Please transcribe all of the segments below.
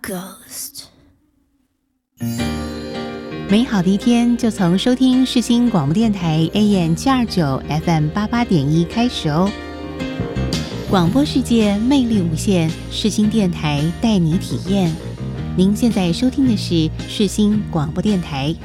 Ghost。 美好的一天就从收听世新广播电台 AM729 FM88.1 开始哦。广播世界魅力无限，世新电台带你体验。您现在收听的是世新广播电台。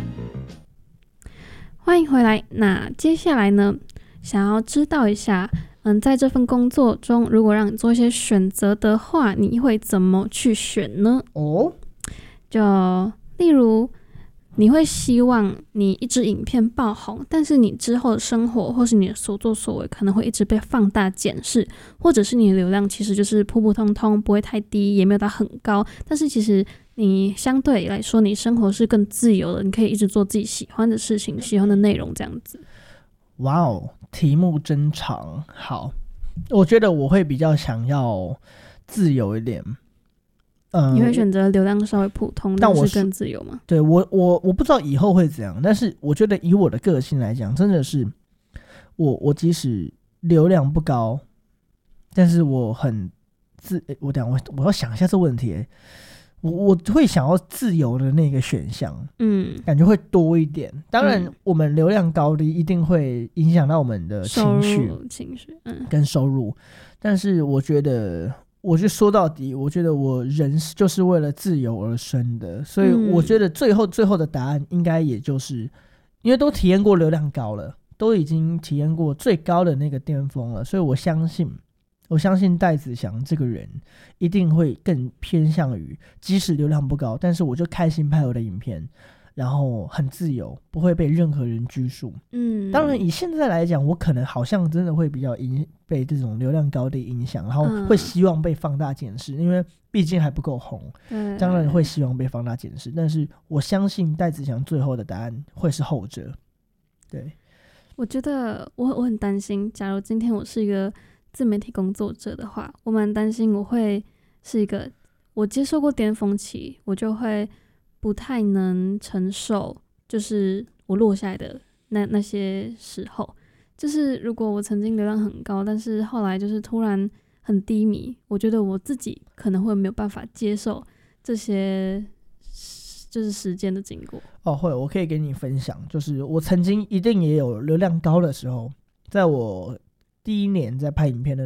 欢迎回来。那接下来呢，想要知道一下，在这份工作中，如果让你做一些选择的话，你会怎么去选呢？就例如，你会希望你一支影片爆红，但是你之后的生活或是你的所作所为可能会一直被放大检视，或者是你的流量其实就是普普通通，不会太低，也没有到很高，但是其实你相对来说你生活是更自由的，你可以一直做自己喜欢的事情，喜欢的内容这样子。 哇哦，题目真长。好，我觉得我会比较想要自由一点。 你会选择流量稍微普通，但是更自由吗？ 对，我不知道以后会怎样，但是我觉得以我的个性来讲，真的是我即使流量不高，但是我很我要想一下这问题。我会想要自由的那个选项，感觉会多一点。当然，我们流量高低一定会影响到我们的情绪跟收入，但是我觉得说到底，我觉得我人就是为了自由而生的，所以我觉得最后的答案应该也就是因为都体验过流量高了，都已经体验过最高的那个巅峰了，所以我相信戴子祥这个人一定会更偏向于即使流量不高，但是我就开心拍我的影片，然后很自由，不会被任何人拘束。当然以现在来讲，我可能好像真的会比较被这种流量高的影响，然后会希望被放大检视，因为毕竟还不够红，当然会希望被放大检视。但是我相信戴子祥最后的答案会是后者。对， 我觉得我很担心，假如今天我是一个自媒体工作者的话，我蛮担心我会是一个，我接受过巅峰期，我就会不太能承受，就是我落下来的那些时候，就是如果我曾经流量很高，但是后来就是突然很低迷，我觉得我自己可能会没有办法接受这些就是时间的经过。 会，我可以给你分享，就是我曾经一定也有流量高的时候，在我第一年在拍影片的